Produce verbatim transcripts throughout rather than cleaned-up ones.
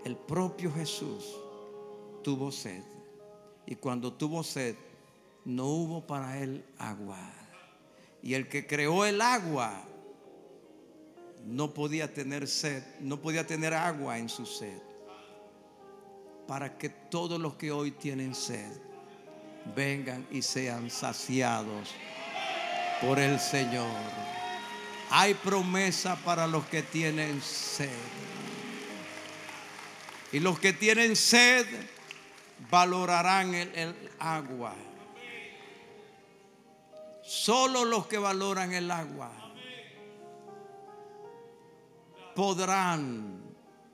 El propio Jesús tuvo sed. Y cuando tuvo sed, no hubo para él agua. Y el que creó el agua no podía tener sed, no podía tener agua en su sed. Para que todos los que hoy tienen sed vengan y sean saciados por el Señor. Hay promesa para los que tienen sed. Y los que tienen sed valorarán el, el agua. Solo los que valoran el agua podrán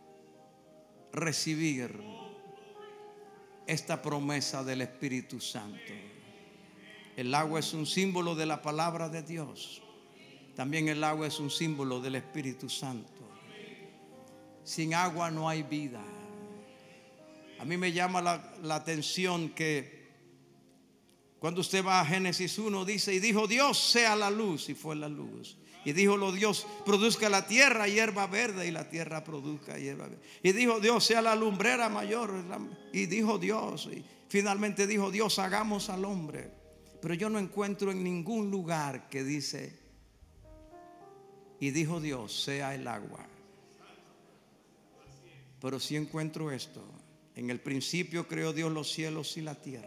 recibir esta promesa del Espíritu Santo. El agua es un símbolo de la palabra de Dios. También el agua es un símbolo del Espíritu Santo. Sin agua no hay vida. A mí me llama la, la atención que cuando usted va a Génesis uno dice: y dijo Dios sea la luz, y fue la luz. Y dijo lo Dios, produzca la tierra hierba verde, y la tierra produzca hierba verde. Y dijo Dios, sea la lumbrera mayor. Y dijo Dios, y finalmente dijo Dios, hagamos al hombre. Pero yo no encuentro en ningún lugar que dice: y dijo Dios, sea el agua. Pero sí encuentro esto: en el principio creó Dios los cielos y la tierra.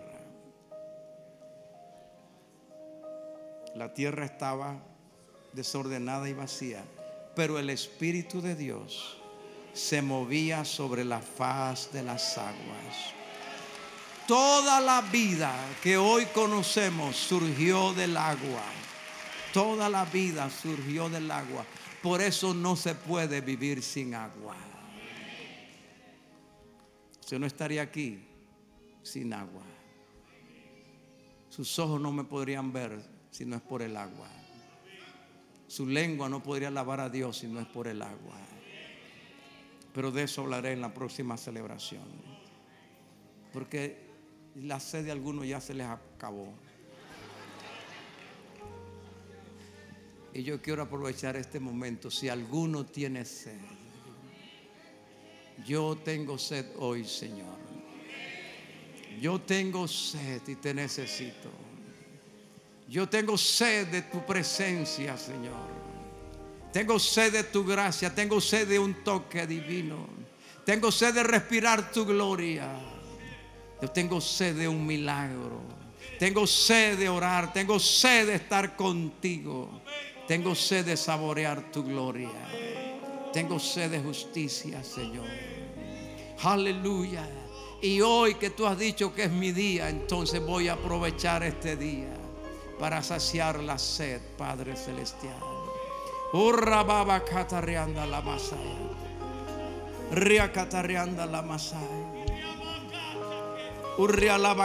La tierra estaba desordenada y vacía, pero el Espíritu de Dios se movía sobre la faz de las aguas. Toda la vida que hoy conocemos surgió del agua. Toda la vida surgió del agua. Por eso no se puede vivir sin agua. Yo no estaría aquí sin agua. Sus ojos no me podrían ver si no es por el agua. Su lengua no podría alabar a Dios si no es por el agua. Pero de eso hablaré en la próxima celebración. Porque la sed de algunos ya se les acabó. Y yo quiero aprovechar este momento. Si alguno tiene sed, yo tengo sed hoy, Señor. Yo tengo sed y te necesito. Yo tengo sed de tu presencia, Señor. Tengo sed de tu gracia. Tengo sed de un toque divino. Tengo sed de respirar tu gloria. Yo tengo sed de un milagro. Tengo sed de orar. Tengo sed de estar contigo. Tengo sed de saborear tu gloria. Tengo sed de justicia, Señor. Aleluya. Y hoy que tú has dicho que es mi día, entonces voy a aprovechar este día para saciar la sed, Padre Celestial. Urra baba catarreanda la masaya. Ria catarreanda la masaya. Urria la